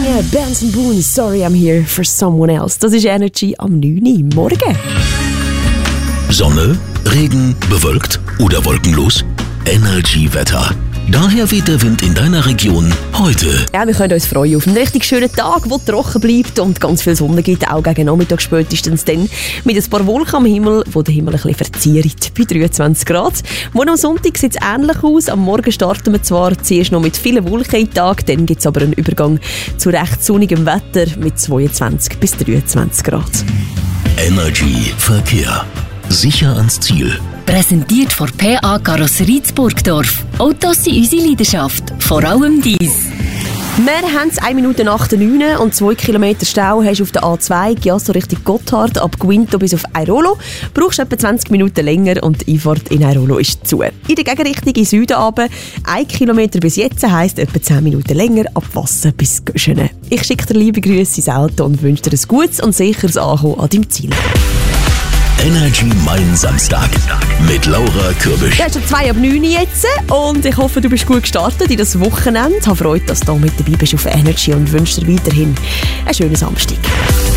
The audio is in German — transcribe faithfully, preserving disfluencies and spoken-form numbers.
Rihanna, Benson Boone, Sorry I'm Here for Someone Else. Das ist Energy am neun Uhr morgen. Sonne, Regen, bewölkt oder wolkenlos? Energy-Wetter. Daher weht der Wind in deiner Region heute. Ja, wir können uns freuen auf einen richtig schönen Tag, der trocken bleibt und ganz viel Sonne gibt, auch gegen Nachmittag spätestens dann. Mit ein paar Wolken am Himmel, die den Himmel ein bisschen verziert, bei dreiundzwanzig Grad. Morgen am Sonntag sieht es ähnlich aus. Am Morgen starten wir zwar zuerst noch mit vielen Wolken im Tag, dann gibt es aber einen Übergang zu recht sonnigem Wetter mit zweiundzwanzig bis dreiundzwanzig Grad. Energy Verkehr. Sicher ans Ziel. Präsentiert von P A Karosserie Burgdorf. Autos sind unsere Leidenschaft, vor allem dies. Wir haben es eine Minute nach der neun und zwei Kilometer Stau hast du auf der A zwei, Giasso Richtung Gotthard, ab Guinto bis auf Airolo. Brauchst etwa zwanzig Minuten länger und die Einfahrt in Airolo ist zu. In der Gegenrichtung in Süden runter, ein Kilometer bis jetzt heisst etwa zehn Minuten länger, ab Wassen bis Göschene. Ich schicke dir liebe Grüße ins Auto und wünsche dir ein gutes und sicheres Ankommen an deinem Ziel. Energy Mein Samstag mit Laura Kürbisch. Du hast schon zwei ab neun jetzt und ich hoffe, du bist gut gestartet in das Wochenende. Ich habe Freude, dass du mit dabei bist auf Energy und wünsche dir weiterhin einen schönen Samstag.